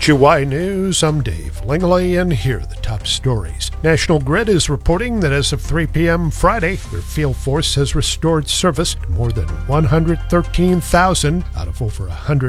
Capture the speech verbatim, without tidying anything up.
H U Y News, I'm Dave Langley, and here are the top stories. National Grid is reporting that as of three p.m. Friday, their field force has restored service to more than one hundred thirteen thousand out of over one hundred